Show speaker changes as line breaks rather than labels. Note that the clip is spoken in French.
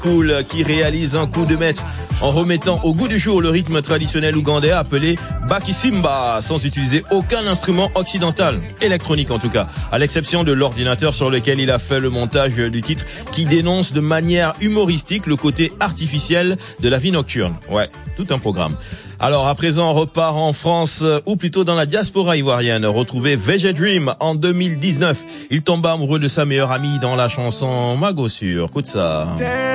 Cool qui réalise un coup de maître en remettant au goût du jour le rythme traditionnel ougandais appelé Bakisimba, sans utiliser aucun instrument occidental, électronique en tout cas, à l'exception de l'ordinateur sur lequel il a fait le montage du titre, qui dénonce de manière humoristique le côté artificiel de la vie nocturne. Ouais, tout un programme. Alors à présent, on repart en France, ou plutôt dans la diaspora ivoirienne. Retrouvez VG Dream en 2019. Il tomba amoureux de sa meilleure amie dans la chanson Mago Sur. Écoute ça.